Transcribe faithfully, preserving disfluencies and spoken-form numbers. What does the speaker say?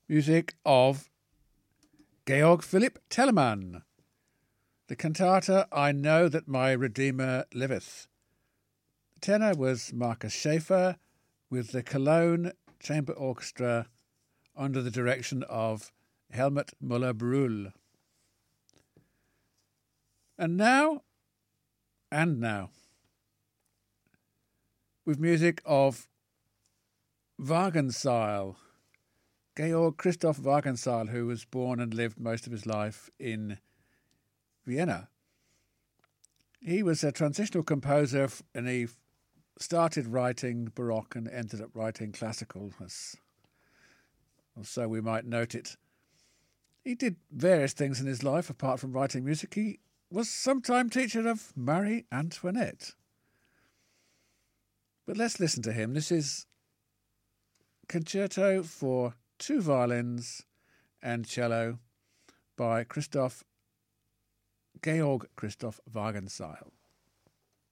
Music of Georg Philipp Telemann. The cantata I Know That My Redeemer Liveth. The tenor was Markus Schäfer with the Cologne Chamber Orchestra under the direction of Helmut Müller-Brühl. And now, and now, with music of Wagenseil, Georg Christoph Wagenseil, who was born and lived most of his life in Vienna. He was a transitional composer and he started writing Baroque and ended up writing classical, as or so we might note it. He did various things in his life apart from writing music. He was sometime teacher of Marie Antoinette. But let's listen to him. This is Concerto for Two Violins and Cello by Christoph Georg Christoph Wagenseil.